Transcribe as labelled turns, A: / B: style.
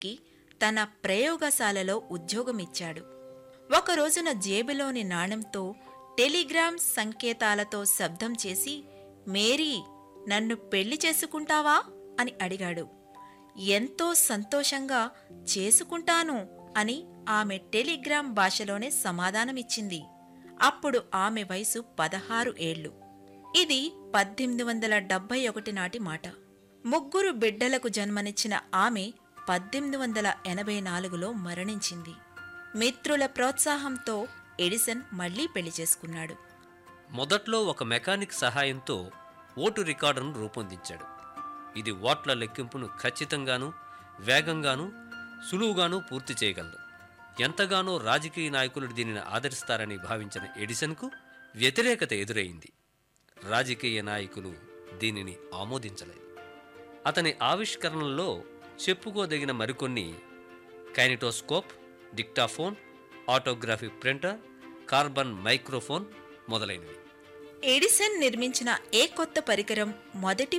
A: కి తన ప్రయోగశాలలో ఉద్యోగమిచ్చాడు. ఒక రోజున జేబులోని నాణెంతో టెలిగ్రామ్ సంకేతాలతో శబ్దం చేసి, మేరీ, నన్ను పెళ్లి చేసుకుంటావా అని అడిగాడు. ఎంతో సంతోషంగా చేసుకుంటాను అని ఆమె టెలిగ్రామ్ భాషలోనే సమాధానమిచ్చింది. అప్పుడు ఆమె వయసు 16 ఏళ్లు. ఇది 1871 నాటి మాట. ముగ్గురు బిడ్డలకు జన్మనిచ్చిన ఆమె 1884లో మరణించింది. మిత్రుల ప్రోత్సాహంతో ఎడిసన్ మళ్లీ పెళ్లి చేసుకున్నాడు.
B: మొదట్లో ఒక మెకానిక్ సహాయంతో ఓటు రికార్డును రూపొందించాడు. ఇది ఓట్ల లెక్కింపును ఖచ్చితంగానూ, వేగంగానూ, సులువుగానూ పూర్తి చేయగలదు. ఎంతగానో రాజకీయ నాయకులు దీనిని ఆదరిస్తారని భావించిన ఎడిసన్కు వ్యతిరేకత ఎదురైంది. రాజకీయ నాయకులు దీనిని ఆమోదించలేదు. అతని ఆవిష్కరణల్లో చెప్పుకోదగిన మరికొన్ని కైనెటోస్కోప్, డిక్టాఫోన్, ఆటోగ్రాఫిక్ ప్రింటర్, కార్బన్ మైక్రోఫోన్ మొదలైనవి.
A: ఎడిసన్ నిర్మించిన ఏ కొత్త పరికరం మొదటి